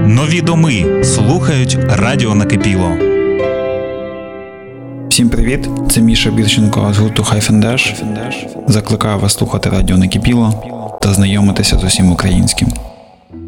Нові доми слухають Радіо Накипіло. Всім привіт, це Міша Бірченко з гурту Хайфендеш. Закликаю вас слухати Радіо Накипіло та знайомитися з усім українським.